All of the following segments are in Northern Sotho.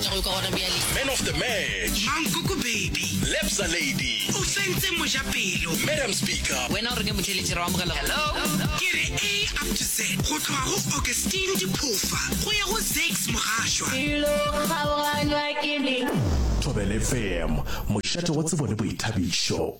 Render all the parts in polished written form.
Man of the match, Mankuku baby, Lepsa lady, Ufense Mojapelo, Madam Speaker. Hello. Get it A up to Z. Go tloga go Augustine Diphofa. Go ya go Zex Mogashwa. Thobela FM mošate wa tsebone boithabišo.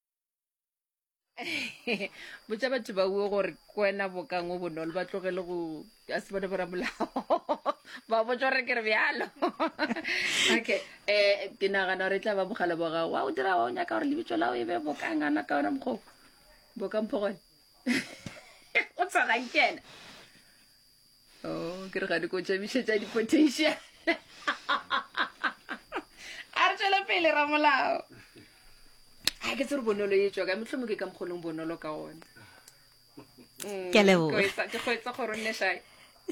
botsa batho ba bua gore kwena bokang o bonolo ba tlogele go a se bone bora molao ba botsa gore ke re bjalo. Okay, ke nagana re tla ba mogala ba gago wa o dira wa o nyaka gore lebitso lao e be bokangana ka ona mokgwa bokampho gone o tsagang kena ke re ga di ko tšamišetša di-potential a re tswela pele ra molao a ke tsere bonolo e tswa ka motlhomo ke ka mokgolong bonolo ka gona Ke a leboga. ke kgwetsa gore nne shae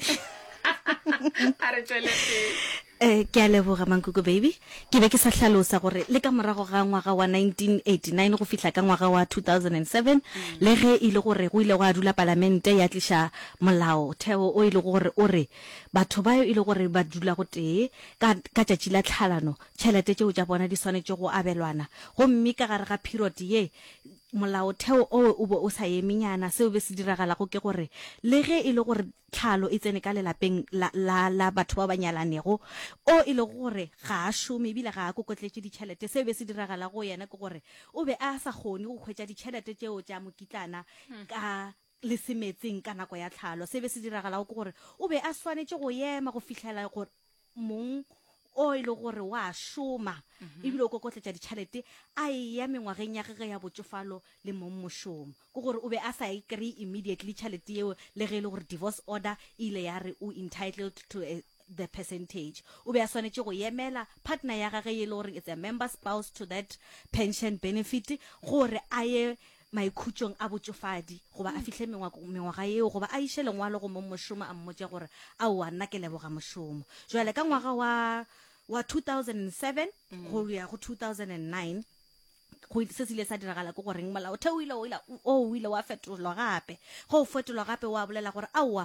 a re tswele pele Ke a leboga Mankuku baby. Ke be ke sa hlalosa gore le ka morago ga ngwaga wa 1989 go fihla ka ngwaga wa 2007 le ge ile gore go ile go a dula parlamente ya tlisha molao theo o ile gore o re batho ba ile gore ba dula go tee ka tšatši la tlhalano tšhelete tšeo tša bona di swanetše go abelwana gomme ka gare ga period ye molao theo o bo o sa eminyana seo be se diragalago ke gore le ge ile gore tlhalo e tsene ka lelapeng la batho ba banyalanego o ile gore ga a šome ebile ga a kokotletše ditšhelete seo be se diragala go yena ke gore o be a sa kgone go hwetša ditšhelete tšeo tša mokitlana ka lesemetseng ka nako ya tlhalo se be se diragalago ke gore o be a swanetše go ema go fihlela gore mong o ile gore wa šoma ebile o kokotletša ditšhelete a ya mengwageng ya gage ya botsofalo le mong mošomo ke gore o be a sa e kry immediately tšhelete yeo le ge e le gore divorce order ile ya re o entitled to the percentage o be a swanetše go emela partner ya gage e le gore it's a member spouse to that pension benefit gore a ye maikhutšong a botsofadi goba a fihle mengwaga yeo goba a iše lengwalo go mo mošomo a mmotse gore ao a nna ke leboga mošomo jwale ka ngwaga wa 2007 go ya go 2009 go se se ile sa diragala ke goreng molao theo o ile wa fetolwa gape go fetolwa gape wa bolela gore aowa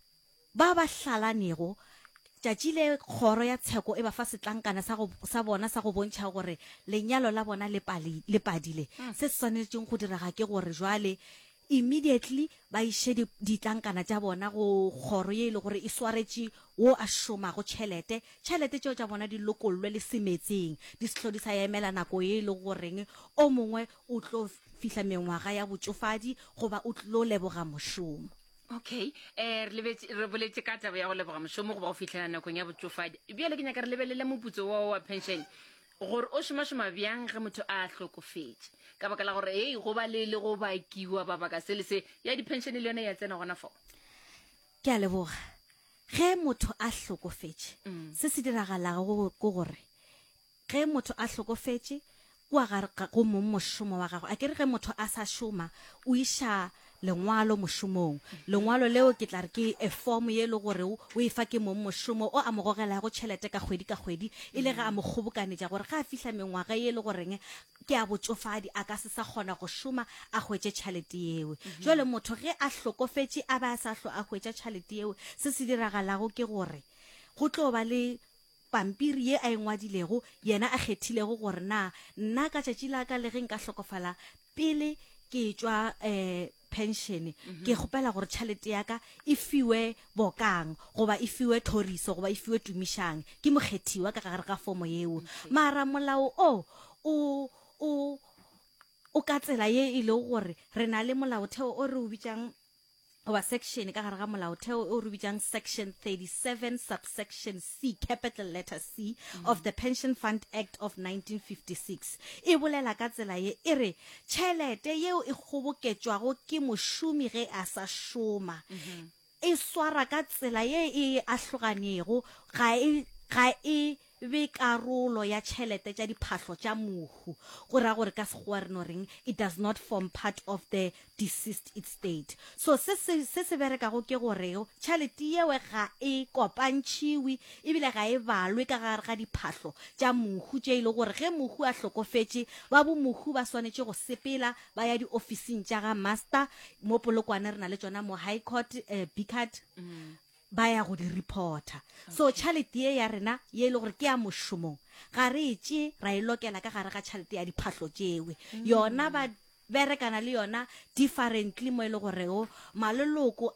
ba hlalanego tšatši le kgoro ya tsheko e ba fa setlankana sa bona sa go bontšha gore lenyalo la bona le padile se swanetšeng go diraga ke gore jwale immediately ba iše ditlankana tša bona go kgoro ye e le gore e swaretše wo a šomago tšhelete tšeo tša bona di lokollwe le semetseng di sehlo di sa emela nako ye e le goreng o mongwe o tlo fihla mengwaga ya botsofadi goba o tlo leboga mošomo. Okay, re boletse ka taba ya go leboga mošomo goba go fitlhela nakong ya botsofadi bjale ke nyaka re lebelele moputso wa pension gore o šomašoma bjang ge motho a hlokofetše ka baka la gore go ba le go bakiwa ba baka se le se ya di-pension le yone ya tsena gona fo. Ke a leboga ge motho a hlokofetše se se diragalago ke gore ge motho a hlokofetše kwa gare go mong mošomo wa gago a ke re ge motho a sa šoma o iša lengwalo mošomong lengwalo leo ke tla re ke a form ye le gore o e fa ke mong mošomo o a mo gogelago tšhelete ka kgwedi e le ga a mo kgobokanetša gore ga a fihla mengwaga ye le goreng ke a botsofadi a ka se sa kgona go šoma a hwetše tšhelete yeo jwale motho ge a hlokofetše a ba a sa a hwetša tšhelete yeo se se diragalago ke gore go tlo ba le pampiri ye a engwadilego yena a kgethilego gore nna ka tšatši la ka le ge nka hlokofala pele ke tšwa pension ke kgopela gore tšhelete ya ka e fiwe bokang goba e fiwe thoriso goba e fiwe tumišang ke mokgethiwa ka gare ga fomo yeo mara molao o ka tsela ye e le gore re na le molaotheo o re o bitšang oba section ka gare ga molaotheo o re bitšang section 37 subsection C capital letter C of the Pension Fund Act of 1956 e bolela ka tsela ye e re tšhelete yeo e kgoboketšwago ke mošomi ge a sa šoma e swara ka tsela ye e ahloganego ga e be karolo ya tšhelete tša diphahlo tša mohu go ra gore ka sekgowa re no reng it does not form part of the deceased estate so se berekago ke gore tšhelete yewe ga e kopantšhiwe ebile ga e balwe ka gare ga diphahlo tša mohu tše e le gore ge mohu a hlokofetše ba bo mohu ba swanetše go sepela ba ya diofising tša ga master mo polokwane re na le tšona mo high court bicard ba ya go di reporta so tšhalete ye ya rena ye le gore ke ya mošomong ga re tše ra e lokela ka gare ga tšhalete ya diphahlo tšewe yona ba berekana le yona differently mo e le gorego maloloko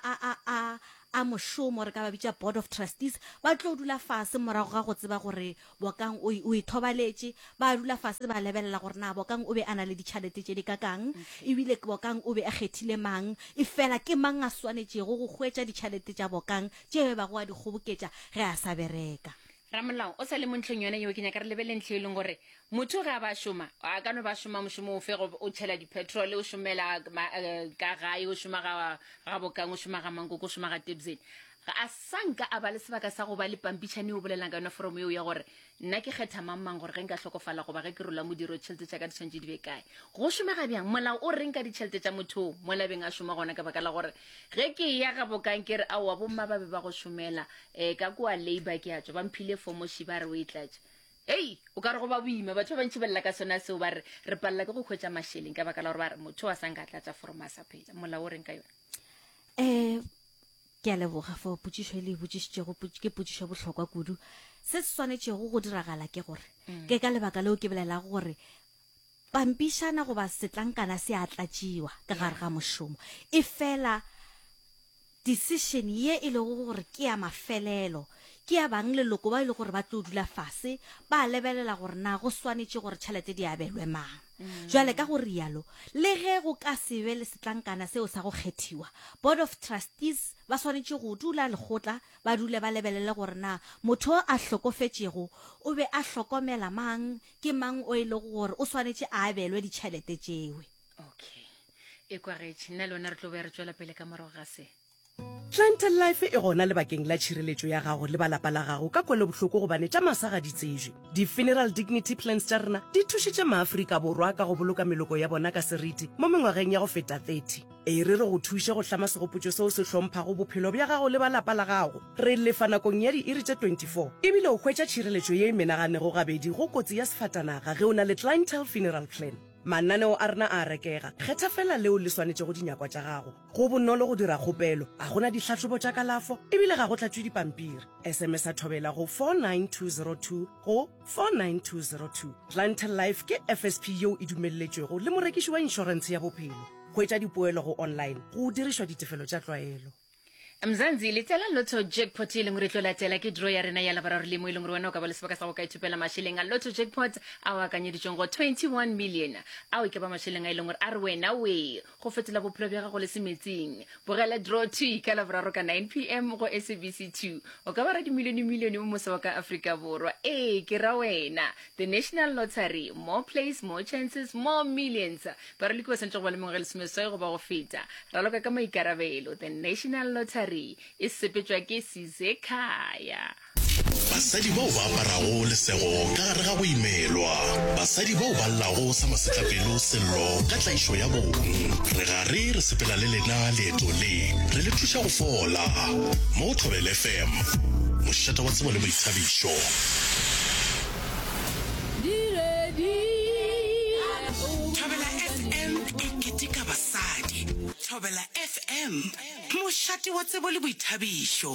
a mošomo re ka ba bitša board of trustees ba tlo dula fase morago ga go tseba gore bokang o ithobaletše ba dula fase ba lebelela gore na bokang o be a na le ditšhalete tše di kakang ebile bokang o be a kgethile mang e fela ke mang a swanetšego go hwetša ditšhalete tša bokang tše ba go a di kgoboketša ge a sa bereka Ramolao o sa le montlhong yone yeo ke nyaka re lebele ntlhe e leng gore motho ga ba šoma a ka no ba šoma mošomo o fe o tšhela dipetrol o šomela ka gae o šoma ga bokang o šoma ga mankoko o šoma ga tebsene a sanka a ba le sebaka sa go ba le pampitšhane o bolelang ka yona foromo eo ya gore nna ke kgetha mang gore ge nka tlhokofala goba ge ke rola modiro tšhelete tša ka di tshwantse di be kae go šomega bjang molao o reng ka ditšhelete tša motho mo labeng a šoma gona ka baka la gore ge ke ya ga bokang ke re aowa bomma ba be ba go šomela ka kua labour ke a tswa ba mphile fomoši ba re o e tlatše ei o ka re go ba boima batho ba bantši ba lela ka sona seo ba re re palela ke go hwetša mašheleng ka baka la gore ba re motho wa sanka tlatša foroma a sa phetša molao o reng ka yona ke a leboga for putsišo le botsišitšego ke putsišo bohlokwa kudu se se swanetšego go diragala ke gore ke ka lebaka leo ke bolelago gore pampišana goba setlankana se a tlatšiwa ka gare ga mošomo e fela decision ye e lego gore ke ya mafelelo ke ya bang leloko ba ile gore ba tlo dula fase ba lebelela gore na go swanetše gore tšhelete di abelwe mang jwale ka go rialo le ge go ka se be le setlankana seo sa go kgethiwa board of trustees ba swanetše go dula lekgotla ba dule ba lebelele gore na motho a hlokofetšego o be a hlokomela mang ke mang o e le gore o swanetše a abelwe ditšhelete tšewe okay e kwagetše nna le ona re tlo be re tswela pele ka morago ga se Clientele Life e gona lebakeng la tšhireletšo ya gago le balapa la gago ka kwele bohloko gobane tša masa ga di tsejwe di-funeral dignity plans tša rena di thušitše maafrika borwa ka go boloka meloko ya bona ka seriti mo mengwageng ya go feta 30 e re re go thuše go hlama segopotšo seo se hlomphago bophelo bja gago le balapa la gago re lefa nakong ya diiri tše 24 ebile o hwetša tšhireletšo ye e menaganego gabedi go kotsi ya sefatanaga ge o na le clientele funeral plan mananeo a rena a rekega kgetha fela leo le swanetše go dinyakwa tša gago go bonolo go dira kgopelo a gona ditlhatlhobo tša kalafo ebile ga go tlatšwe dipampiri sms a thobela go 49202 go 49202 clientele life ke fsp yeo e dumelletšwego le morekiši wa inšorense ya bophelo hwetša dipoelo go online go dirišwa ditefelo tša tlwaelo mzanzi letela lotto jackpot e leng re tlo latela ke draw ya rena ya labararo le mo e leng re wena o ka ba le sebaka sa go ka ithupela mašheleng a lotto jackpot a o akanyeditšweng go 21 million a o ke ba mašheleng a e leng gore a re wena we go fetola bophelo bja gago le semetseng bogela draw 2 ka labararo ka 9 pm go SABC 2 o ka ba ra dimilione mo mose wa ka Afrika borwa ke ra wena the national lottery more plays more chances more millions ba re le kwa sentse go ba le mongwe le semese go ba go feta ra loka ka maikarabelo the national lottery e sepetšwa ke Sizekaya basadi bao ba aparago lesego ka gare ga boimelwa basadi bao ba llago sa masetlapelo sello ka tlaišo ya bong re gare re sepela le lena leeto le re le thuša go fola mo Thobela FM mošata wa tsebo le boithabišo Thobela FM e keteka basadi Thobela FM mošate wa tsebo le boithabišo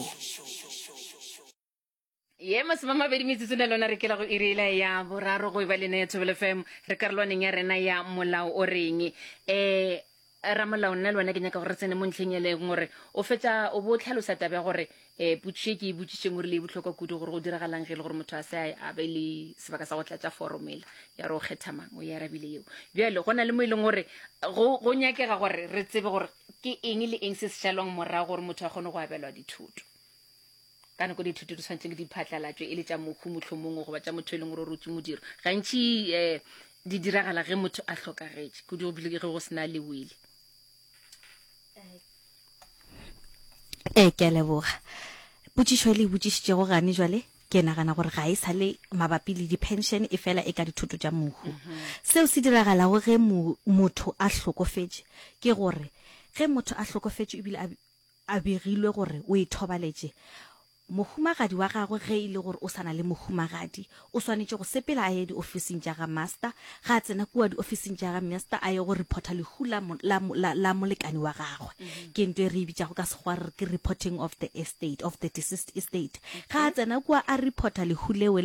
ye masoma mabedi metsotso na lona re kela go irela ya boraro go ba lena ya Thobela FM re karolwaneng ya rena ya molao o reng ramolao nna le wena ke nyaka gore tsene mo ntlheng e leng gore o fetsa o bo tlhalosa taba ya gore putšhe ke botsišeng gore le botlhokwa kudu gore go diragalang ge le gore motho a se a be le sebaka sa go tlatša foromela ya re o kgetha mang o ya rabile eo bjale go na le mo e leng gore go nyakega gore re tsebe gore ke eng le eng se se šalwang morago gore motho a kgone go abelwa dithuto ka nako dithuto di tshwanetseng di phatlalatswe e le tša mokhu mohlomongwe goba tša motho e leng gore o rutse modiro gantši di diragala ge motho a hlokagetše kudu go bile ge go sena le wile ke a leboga potsišo le botsišitšego gane jwale ke nagana gore ga e sa le mabapi le di-pension e fela e ka dithuto tša mohu seo se diragalago ge motho a hlokofetše ke gore ge motho a hlokofetše ebile a begilwe gore o ithobaletše mohumagadi wa gagwe ge ile gore o sana le mohumagadi o swanetse go sepela a ye di officing tša ga master ga tsena kua di officing tša ga master a ye go reporta lehu la molekani wa gagwe ke ntwe re bitša go ka segwa re ke reporting of the estate of the deceased estate ga tsena kua a reporta lehu lewe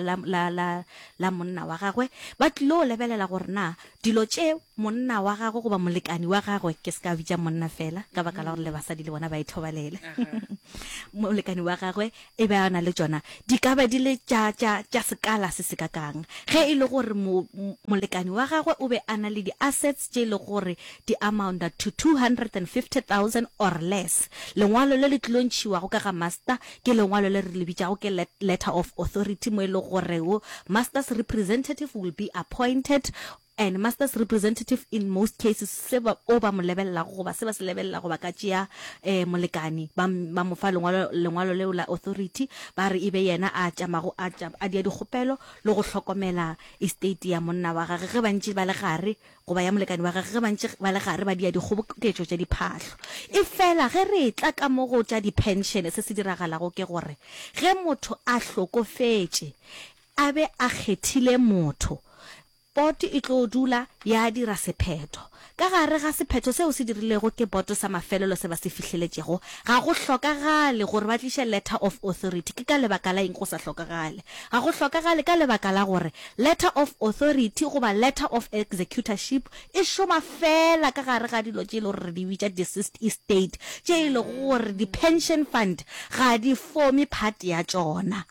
la monna wa gagwe ba tlilo lebelela gore na dilo tše monna wa gagwe goba molekani wa gagwe ke se ka bitša monna fela ka baka la gore le basadi le bona ba ithobalele molekani wa gagwe e be ana le tsona di ka ba di le tša sekala se se kakang ge e le gore molekani wa gagwe o be ana le di-assets tše e le gore di amounta to 250,000 or less lengwalo le le tlontšhiwago ka ga master ke lengwalo le re le bitšago ke letter of authority mo e le gore master's representative will be appointed and master's representative in most cases se ba mo lebella go ba se ba se lebella go ba ka tšea molekani ba mo fa lengwalo leo la authority ba re ebe yena a tšamago a dia dikgopelo le go hlokomela estate ya monna wa gagwe ge bantši ba le gare go ba ya molekani wa gagwe ge bantši ba le gare ba dia dikgoboketšo tša diphahlo e fela ge re tla ka mo go tša di-pension se se diragalago ke gore ge motho a hlokofetše a be a kgethile motho boto e tlo dula ya dira sephetho ka gare ga sephetho seo se dirilego ke boto sa mafelelo se ba se fihleletšego ga go hlokagale gore ba tliše letter of authority ke ka lebaka la eng go sa hlokagale ga go hlokagale ka lebaka la gore letter of authority goba letter of executorship e šoma fela ka gare ga dilo tše e le gore di bitša deceased estate tše e le gore di-pension fund ga di forme part ya tšona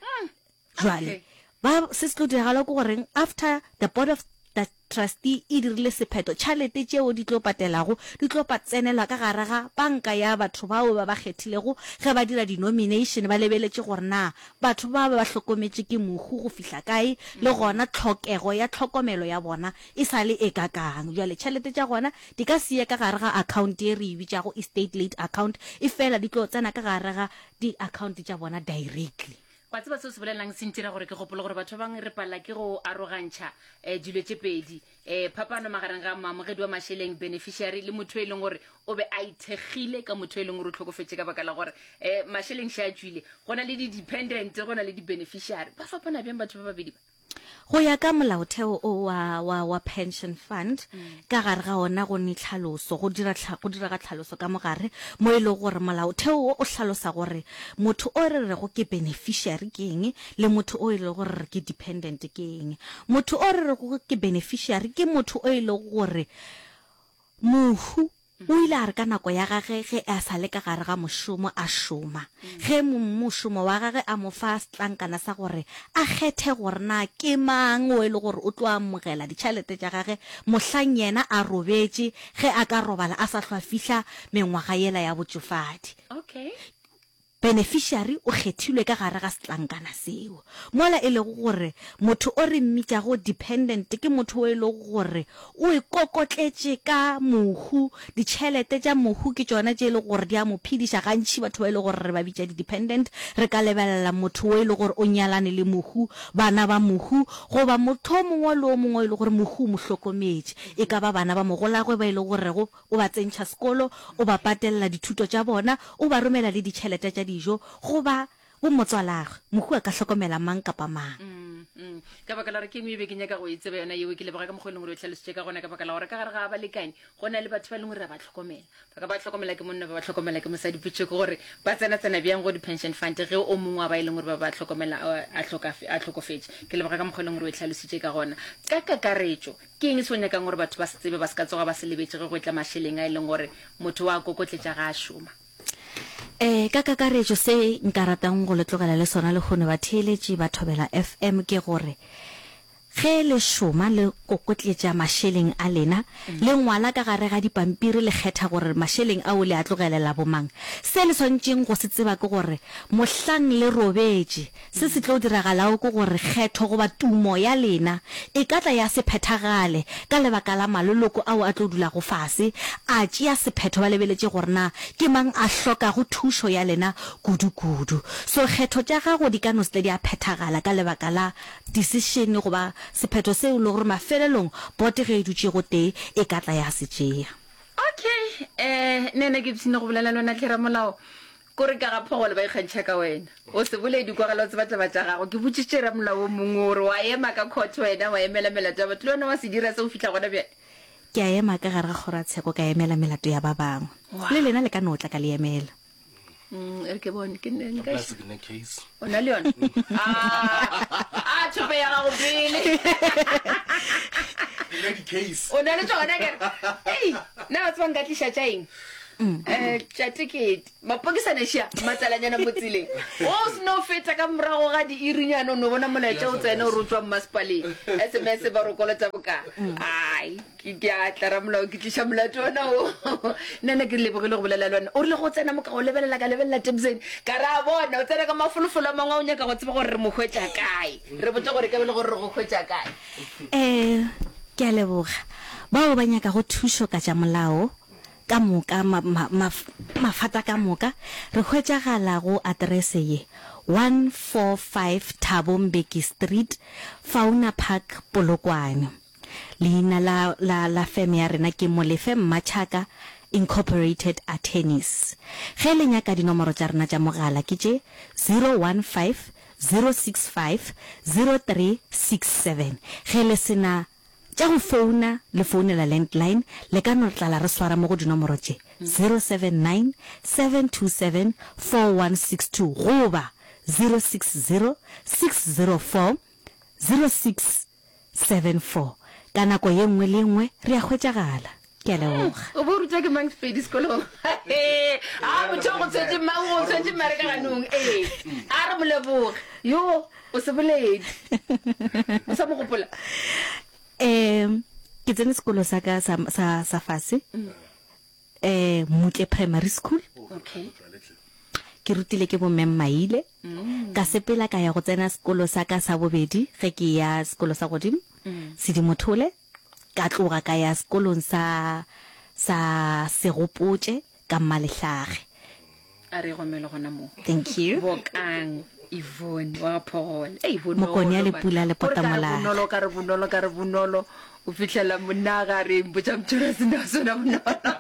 jwale ba se se tlo diragala ko goreng after the board of the trustee e dirile sephetho tšhalete tšeo di tlo patelago di tlo tsenelwa ka gare ga banka ya batho bao ba kgethilego ge ba dira di-nomination ba lebeletše gore na batho ba hlokometše ke mohu go fihla kae le gona tlhokego ya tlhokomelo ya bona e sa le e kakang jale tšhalete tša gona di ka sie ka gare ga account e re e bitšago estate late account e fela di tlo tsena ka gare ga di-account tša bona directly wa tseba seo se bolelang se ntira gore ke gopolo gore batho ba bangwe re palela ke go arogantšha dilo tše pedi phapano magareng ga maamogedi wa mašheleng beneficiary le motho e leng gore o be a ithekgile ka motho e leng gore o tlhokofetse ka baka la gore mašheleng še a tswile go na le di-dependent go na le di-beneficiary ba fapana bjang batho ba babedi ba go ya ka molaotheo o wa pension fund ka gare ga ona go ne tlhaloso go dira ga tlhaloso ka mogare mo e le gore molaotheo o hlalosa gore motho o re rego ke beneficiary ke eng le motho o e le gore ke dependent ke eng motho o re rego ke beneficiary ke motho o e le gore mohu o ile a re ka nako ya gage ge a sa le ka gare ga mošomo a šoma ge mošomo wa gage a mo fa setlankana sa gore a kgethe gore na ke mang o e le gore o tlo amogela ditšhelete tša gage mohlang yena a robetše ge a ka robala a sa hlwa fihla mengwaga yela ya botsofadi okay beneficiary o kgethilwe ka gare ga setlankana seo mola e le gore motho o re mmitšago dependent ke motho o e le gore o ikokotletše ka mohu ditšhelete tša mohu ke tšona tše e le gore di a mo phediša gantši batho ba e le gore re ba bitša di-dependent re ka lebelela motho o e le gore o nyalane le mohu bana ba mohu goba motho o mongwe le o mongwe e le gore mohu o mo hlokometše e ka ba bana ba mogolagwe ba e le gorego o ba tsentšha sekolo o ba patelela dithuto tša bona o ba romela le ditšhelete tša dijo goba bo motswalagwe mohu a ka hlokomela mang kapa mang ka baka la gore ke eng ebe ke nyaka go itseba yona eo ke lebega ka mokgwa e leng gore o tlhalositše ka gona ka baka la gore ka gare ga balekane go na le batho ba leng gore ba tlhokomela ba ka ba tlhokomela ke monna ba ba tlhokomela ke mosadi potše ke gore ba tsena bjang go di-pension fund ge o mongwe ba e leng gore ba tlhokomela a tlhokofetše ke lebega ka mokgwa e leng gore o tlhalositše ka gona ka kakaretšo ke eng se o nyakang gore batho ba se tsebe ba se ka tsoga ba se lebetse ge go tla mašheleng a e leng gore motho wa kokotletša ga a šoma ka kakaretšo se nka ratang go le tlogela le sona le gone ba theeletše ba Thobela FM ke gore ge le šoma le kokotletša mašheleng a lena le ngwala ka gare ga dipampiri le kgetha gore mašheleng ao le a tlogelela bomang se le swantšeng go se tseba ke gore mohlang le robetše se se tlo diragalago ke gore kgetho goba tumo ya lena e ka tla ya se phethagale ka lebaka la maloloko ao a tlo dula go fase a tšea sephetho ba lebeletše gore na ke mang a hlokago thušo ya lena kudu so kgetho tša gago di ka no se di a phethagala ka lebaka la decision goba sephetho seo le gore mafelelong bote ge e dutše go tee e ka tla ya se tšea okay nene ke tsine go bolela lona tlhera molao kore ka ga phogole ba ikgantšha ka wena o se boledi kwa gala o tsebatla ba tša gago ke botsitše ramolao mongwe gore wa ema ka court wena wa emela melato ya batho le wena wa se dira se o fitlha gona bjale ke a ema ka gare ga kgoratsheko ka emela melato ya ba bangwe le lena le ka no tla ka le emela e re ke bone ke neng ka That's a case. o na le yona thope ya gago pele Case. o na le tsona ke ei na wa tsebang ka tliša tša eng tša tikete mapokisane šia matsalanyana mo tseleng o seno feta ka morago ga diirinyana o ne bona molaetša o tsene o re o tswang masepaleng sms ba rokolotsa boka ai ke a tlara molao ke tliša molato ona o nna ke lebogile go bolela le wena o rile go tsena mo ka go lebelela ka lebelela tebsene ka re a bona o tsena ka mafolofolo a mangwe a o nyaka go tseba gore re mo hwetša kae re botsa gore ke bele gore re go hwetša kae ke a leboga bao ba nyaka go thušo ka tša molao ka moka mafata ka moka re hwetšagala go aterese ye 145 Thabo Mbeki Street Fauna Park Polokwane leina la feme ya rena ke Molefe Mmatšhaka Incorporated Attorneys ge le nyaka dinomoro tša rena tša mogala ke tše 015 065 0367 ge le sena tša go founa le founela landline le ka no tlala re swara mo go dinomoro tše 079 727 4162 goba 060 604 0674 ka nako ye nngwe le nngwe re a hwetšagala ke a leboga o bo ruta ke mang Spedi sekolong motho go tshwetse mare ka ganong a re moleboga yo o se boledi o sa mo gopola ke tsene sekolo sa ka sa fase Mutle Primary School okay ke rutile ke bo Mem Maile ka sepela ka ya go tsena sekolo sa ka sa bobedi ge ke ya sekolo sa godimo Sedimothole ka tloga ka ya sekolong sa Segopotse ka Malehlage a re gomele gona mo thank you bokang Yvonne wa phogole Mokoni ya Lepula le Potamolala ka re bonolo o fitlhela monna ga re mbotsa mthula sena sona bonolo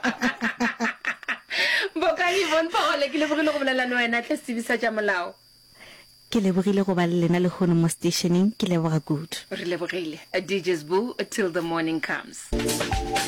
bokang Yvonne phogole ke lebogile go bolela le wena tle sebisa tša molao ke lebogile go ba le lena le gone mo stationing ke leboga good re lebogile a DJ's Boo till the morning comes